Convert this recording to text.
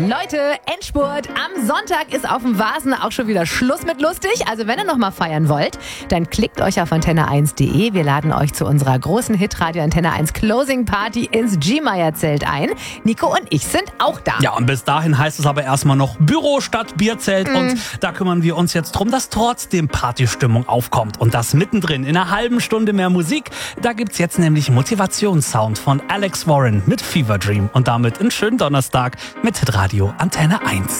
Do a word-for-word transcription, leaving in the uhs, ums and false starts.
Leute, Endspurt. Am Sonntag ist auf dem Vasen auch schon wieder Schluss mit lustig. Also wenn ihr noch mal feiern wollt, dann klickt euch auf antenne eins punkt de. Wir laden euch zu unserer großen Hitradio Antenne eins Closing Party ins G-Meyer-Zelt ein. Nico und ich sind auch da. Ja, und bis dahin heißt es aber erstmal noch Büro statt Bierzelt. Mm. Und da kümmern wir uns jetzt drum, dass trotzdem Partystimmung aufkommt. Und das mittendrin in einer halben Stunde mehr Musik. Da gibt's jetzt nämlich Motivationssound von Alex Warren mit Fever Dream. Und damit einen schönen Donnerstag mit Hitradio Antenne eins.